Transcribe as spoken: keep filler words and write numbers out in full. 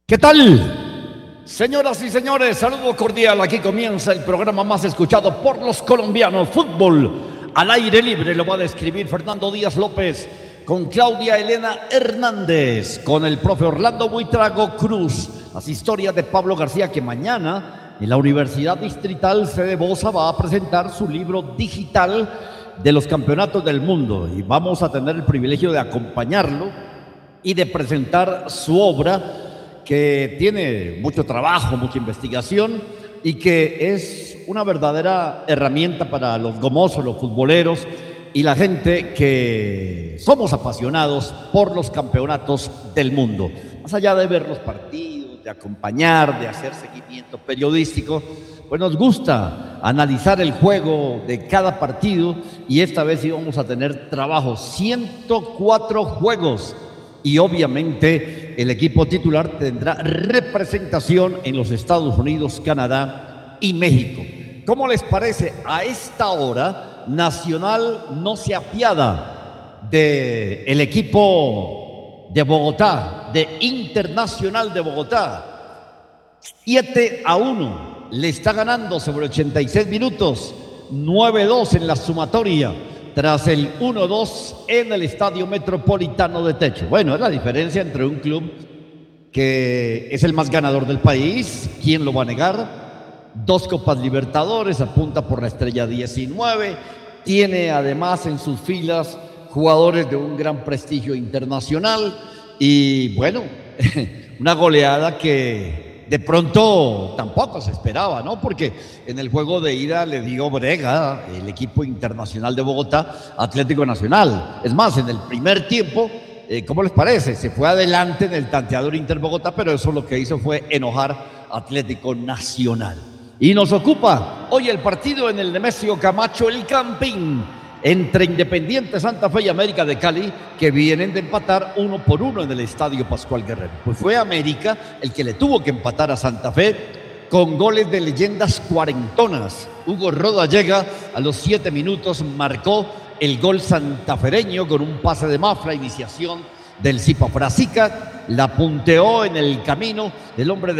¿Qué tal? Señoras y señores, saludo cordial. Aquí comienza el programa más escuchado por los colombianos, Fútbol al Aire Libre. Lo va a describir Fernando Díaz López con Claudia Elena Hernández, con el profe Orlando Buitrago Cruz. Las historias de Pablo García, que mañana en la Universidad Distrital Sede Bosa va a presentar su libro digital de los campeonatos del mundo. Y vamos a tener el privilegio de acompañarlo y de presentar su obra, que tiene mucho trabajo, mucha investigación y que es una verdadera herramienta para los gomosos, los futboleros y la gente que somos apasionados por los campeonatos del mundo. Más allá de ver los partidos, de acompañar, de hacer seguimiento periodístico, pues nos gusta analizar el juego de cada partido, y esta vez íbamos a tener trabajo, ciento cuatro juegos. Y obviamente el equipo titular tendrá representación en los Estados Unidos, Canadá y México. ¿Cómo les parece? A esta hora, Nacional no se apiada del equipo de Bogotá, de Internacional de Bogotá. siete a uno le está ganando sobre ochenta y seis minutos, nueve dos en la sumatoria, tras el uno dos en el Estadio Metropolitano de Techo. Bueno, es la diferencia entre un club que es el más ganador del país, ¿quién lo va a negar? Dos Copas Libertadores, apunta por la estrella diecinueve, tiene además en sus filas jugadores de un gran prestigio internacional y bueno, una goleada que de pronto tampoco se esperaba, ¿no? Porque en el juego de ida le dio brega el equipo Internacional de Bogotá, Atlético Nacional. Es más, en el primer tiempo, eh, ¿cómo les parece? Se fue adelante en el tanteador Inter Bogotá, pero eso lo que hizo fue enojar a Atlético Nacional. Y nos ocupa hoy el partido en el Nemesio Camacho, el Campín, entre Independiente Santa Fe y América de Cali, que vienen de empatar uno por uno en el Estadio Pascual Guerrero. Pues fue América el que le tuvo que empatar a Santa Fe con goles de leyendas cuarentonas. Hugo Roda llega a los siete minutos, marcó el gol santafereño con un pase de Mafra, iniciación del Zipa Frasica, la punteó en el camino el hombre de